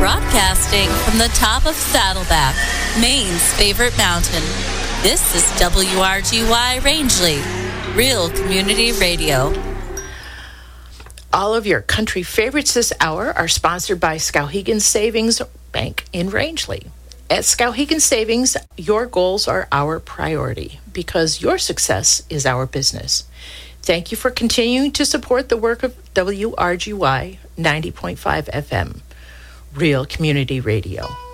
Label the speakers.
Speaker 1: Broadcasting from the top of Saddleback, Maine's favorite mountain. This is WRGY Rangeley, Real Community Radio.
Speaker 2: All of your country favorites this hour are sponsored by Skowhegan Savings Bank in Rangeley. At Skowhegan Savings, your goals are our priority because your success is our business. Thank you for continuing to support the work of WRGY 90.5 FM, Real Community Radio.